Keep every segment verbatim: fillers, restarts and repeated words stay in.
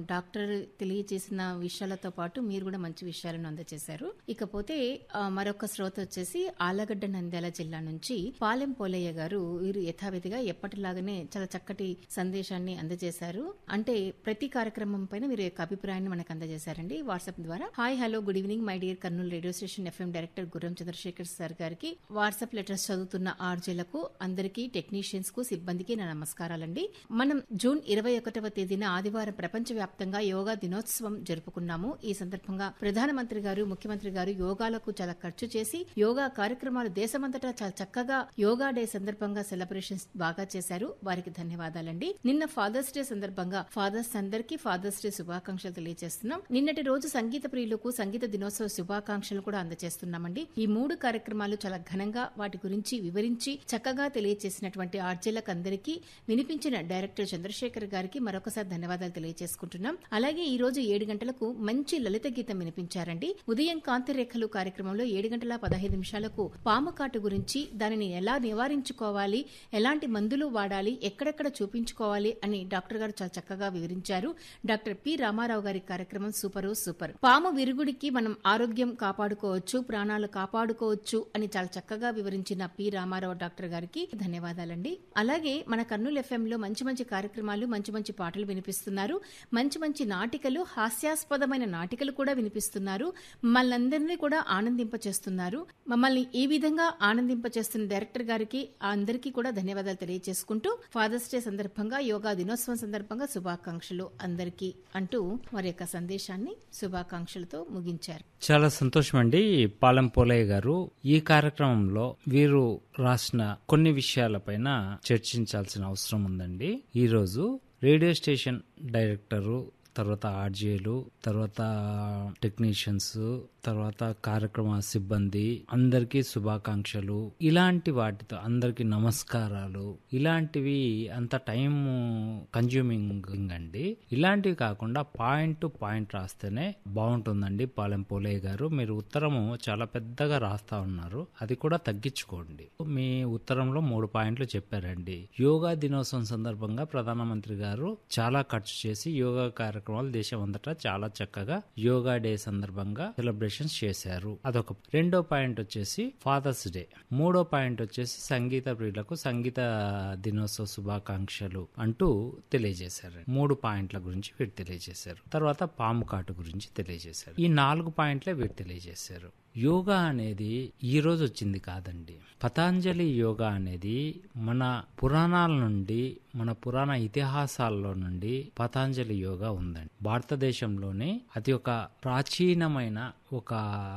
Doctor తెలియజేసిన విషయాలతో పాటు మీరు కూడా మంచి విషయాలను అందజేశారు. ఇకపోతే ఆ, మరొక శ్రోత వచ్చేసి ఆలగడ్డ నంద్యాల జిల్లా నుంచి పాలెం పోలయ్య గారు. వీరు యథావిధిగా ఎప్పటిలాగానే చాలా చక్కటి సందేశాన్ని అందజేశారు. అంటే ప్రతి కార్యక్రమం పైన వీరి యొక్క అభిప్రాయాన్ని మనకు అందజేశారండి వాట్సాప్ ద్వారా. Hi hello good evening my dear Kurnool radio station FM director గుర్రం చంద్రశేఖర్ సార్ గారికి, వాట్సాప్ లెటర్స్ చదువుతున్న ఆర్జేలకు, అందరికీ, టెక్నీషియన్స్ కు, సిబ్బందికి నా నమస్కారాలండి. మనం జూన్ ఇరవై ఒకటవ తేదీన ఆదివారం ప్రపంచవ్యాప్తంగా యోగా దినోత్సవం జరుపుకున్నాము. ఈ సందర్భంగా ప్రధానమంత్రి గారు, ముఖ్యమంత్రి గారు యోగాలకు చాలా ఖర్చు చేసి యోగా కార్యక్రమాలు దేశమంతటా చాలా చక్కగా యోగా డే సందర్భంగా సెలబ్రేషన్స్ బాగా చేశారు. వారికి ధన్యవాదాలండి. నిన్న ఫాదర్స్ డే సందర్భంగా ఫాదర్స్ అందరికీ ఫాదర్స్ డే శుభాకాంక్షలు తెలియజేస్తున్నాం. నిన్నటి రోజు సంగీత ప్రియులకు సంగీత దినోత్సవ శుభాకాంక్షలు కూడా అందజేస్తున్నామండి. ఈ మూడు కార్యక్రమాలు చాలా ఘనంగా వాటి గురించి వివరించి చక్కగా తెలియజేసినటువంటి ఆర్జేలకు అందరికీ, వినిపించిన డైరెక్టర్ చంద్రశేఖర్ గారికి మరొకసారి ధన్యవాదాలు తెలియజేసుకుంటున్నాం. అలాగే ఈ రోజు ఏడు గంటలకు మంచి లలిత గీతం వినిపించారండి. ఉదయం కాంతిరేఖలు కార్యక్రమంలో ఏడు గంటల పదహైదు నిమిషాలకు పాముకాటు గురించి, దానిని ఎలా నివారించుకోవాలి, ఎలాంటి మందులు వాడాలి, ఎక్కడెక్కడ చూపించుకోవాలి అని డాక్టర్ గారు చాలా చక్కగా వివరించారు. డాక్టర్ పి రామారావు గారి కార్యక్రమం సూపరు సూపర్. పాము విరుగుడికి మనం ఆరోగ్యం కాపాడుకోవచ్చు, ప్రాణాలు కాపాడుకోవచ్చు అని చాలా చక్కగా వివరించిన పి రామారావు డాక్టర్ గారికి ధన్యవాదాలండి. అలాగే మన కర్నూలు ఎఫ్ఎం లో మంచి మంచి కార్యక్రమాలు, మంచి మంచి పాటలు వినిపిస్తున్నారు. మంచి మంచి నాటికలు, హాస్యాస్పదమైన నాటికలు కూడా వినిపిస్తున్నారు. మమ్మల్ని కూడా ఆనందింపచేస్తున్నారు. మమ్మల్ని ఈ విధంగా ఆనందింపచేస్తున్న డైరెక్టర్ గారికి, అందరికీ కూడా ధన్యవాదాలు తెలియజేసుకుంటూ ఫాదర్స్ డే సందర్భంగా, యోగా దినోత్సవం సందర్భంగా శుభాకాంక్షలు అందరికీ అంటూ వారి యొక్క సందేశాన్ని శుభాకాంక్షలతో ముగించారు. చాలా సంతోషం అండి పాలెం పోలయ్య గారు. ఈ కార్యక్రమంలో వీరు రాసిన కొన్ని విషయాలపైన చర్చించాల్సిన అవసరం ఉందండి. ఈ రోజు రేడియో స్టేషన్ డైరెక్టరు, తర్వాత ఆర్జేలు, తర్వాత టెక్నీషియన్స్, తర్వాత కార్యక్రమ సిబ్బంది అందరికీ శుభాకాంక్షలు, ఇలాంటి వాటితో అందరికీ నమస్కారాలు. ఇలాంటివి అంత టైం కన్జ్యూమింగ్ అండి. ఇలాంటివి కాకుండా పాయింట్ టు పాయింట్ రాస్తేనే బాగుంటుందండి. పాలెం పోలయ్య గారు, మీరు ఉత్తరము చాలా పెద్దగా రాస్తా ఉన్నారు, అది కూడా తగ్గించుకోండి. మీ ఉత్తరంలో మూడు పాయింట్లు చెప్పారండి. యోగా దినోత్సవం సందర్భంగా ప్రధానమంత్రి గారు చాలా ఖర్చు చేసి యోగా కార్యక్రమాలు దేశం అంతటా చాలా చక్కగా యోగా డే సందర్భంగా సెలబ్రేషన్ చేశారు. అదొక. రెండో పాయింట్ వచ్చేసి ఫాదర్స్ డే. మూడో పాయింట్ వచ్చేసి సంగీత ప్రియులకు సంగీత దినోత్సవ శుభాకాంక్షలు అంటూ తెలియజేశారు. మూడు పాయింట్ల గురించి వీరు తెలియజేశారు. తర్వాత పాము కాటు గురించి తెలియజేశారు. ఈ నాలుగు పాయింట్లే వీరు తెలియజేశారు. యోగా అనేది ఈ రోజు వచ్చింది కాదండి. పతాంజలి యోగా అనేది మన పురాణాల నుండి, మన పురాణ ఇతిహాసాల్లో నుండి పతాంజలి యోగా ఉందండి. భారతదేశంలోనే అది ఒక ప్రాచీనమైన ఒక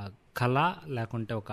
కళ, లేకుంటే ఒక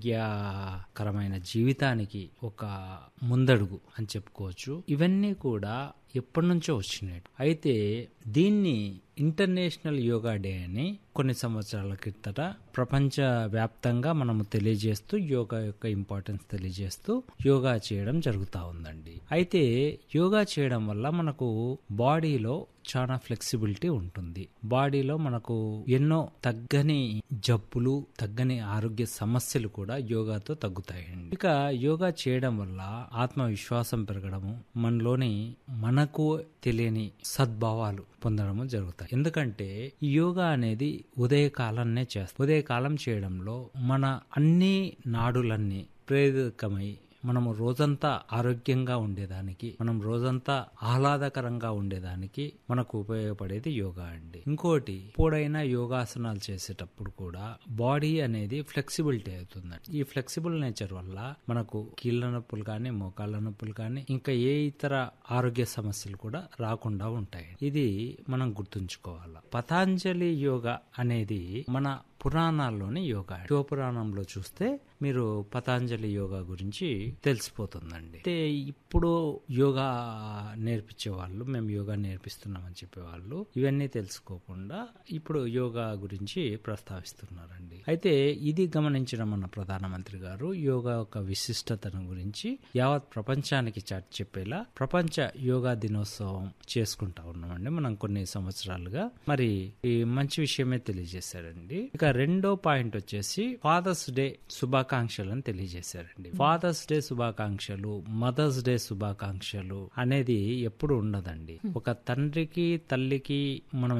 ఆరోగ్యకరమైన జీవితానికి ఒక ముందడుగు అని చెప్పుకోవచ్చు. ఇవన్నీ కూడా ఎప్పటి నుంచో వచ్చినాయి. అయితే దీన్ని ఇంటర్నేషనల్ యోగా డే అని కొన్ని సంవత్సరాల క్రితట ప్రపంచ వ్యాప్తంగా మనము తెలియజేస్తూ, యోగా యొక్క ఇంపార్టెన్స్ తెలియజేస్తూ యోగా చేయడం జరుగుతూ ఉందండి. అయితే యోగా చేయడం వల్ల మనకు బాడీలో చాలా ఫ్లెక్సిబిలిటీ ఉంటుంది. బాడీలో మనకు ఎన్నో తగ్గని జబ్బులు, తగ్గని ఆరోగ్య సమస్యలు కూడా యోగాతో తగ్గుతాయండి. ఇక యోగా చేయడం వల్ల ఆత్మవిశ్వాసం పెరగడము, మనలోని మనకు తెలియని సద్భావాలు పొందడము జరుగుతాయి. ఎందుకంటే ఈ యోగా అనేది ఉదయకాలంనే చేస్తాం. ఉదయకాలం చేయడంలో మన అన్ని నాడులన్నీ ప్రేరితమై మనము రోజంతా ఆరోగ్యంగా ఉండేదానికి, మనం రోజంతా ఆహ్లాదకరంగా ఉండేదానికి మనకు ఉపయోగపడేది యోగా అండి. ఇంకోటి, ఎప్పుడైనా యోగాసనాలు చేసేటప్పుడు కూడా బాడీ అనేది ఫ్లెక్సిబిలిటీ అవుతుందండి. ఈ ఫ్లెక్సిబుల్ నేచర్ వల్ల మనకు కీళ్ళ నొప్పులు కానీ, మోకాళ్ళ నొప్పులు కానీ, ఇంకా ఏ ఇతర ఆరోగ్య సమస్యలు కూడా రాకుండా ఉంటాయి. ఇది మనం గుర్తుంచుకోవాలి. పతాంజలి యోగా అనేది మన పురాణాల్లోని యోగా. శివపురాణంలో చూస్తే మీరు పతాంజలి యోగా గురించి తెలిసిపోతుందండి. అయితే ఇప్పుడు యోగా నేర్పించే వాళ్ళు, మేము యోగా నేర్పిస్తున్నామని చెప్పేవాళ్ళు ఇవన్నీ తెలుసుకోకుండా ఇప్పుడు యోగా గురించి ప్రస్తావిస్తున్నారండి. అయితే ఇది గమనించిన మన ప్రధానమంత్రి గారు యోగా యొక్క విశిష్టతను గురించి యావత్ ప్రపంచానికి చాటి చెప్పేలా ప్రపంచ యోగా దినోత్సవం చేసుకుంటా ఉన్నామండి మనం కొన్ని సంవత్సరాలుగా. మరి ఈ మంచి విషయమే తెలియజేశారండి. ఇక రెండో పాయింట్ వచ్చేసి ఫాదర్స్ డే శుభాకాంక్షలు అని తెలియజేశారండి. ఫాదర్స్ డే శుభాకాంక్షలు, మదర్స్ డే శుభాకాంక్షలు అనేది ఎప్పుడు ఉండదండి. ఒక తండ్రికి, తల్లికి మనం